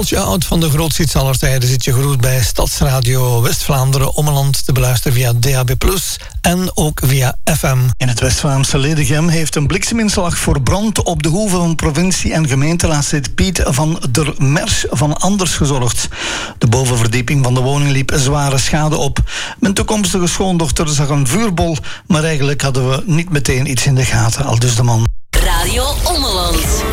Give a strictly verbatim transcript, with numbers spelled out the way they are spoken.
Paultje Oud van de grootste hits aller tijden zit je gegroet bij Stadsradio West-Vlaanderen Ommeland te beluisteren via D A B plus, en ook via F M. In het West-Vlaamse Ledegem heeft een blikseminslag voor brand op de hoeve van provincie en gemeenteraadslid Piet van der Mersch van Anders gezorgd. De bovenverdieping van de woning liep zware schade op. Mijn toekomstige schoondochter zag een vuurbol, maar eigenlijk hadden we niet meteen iets in de gaten, aldus de man.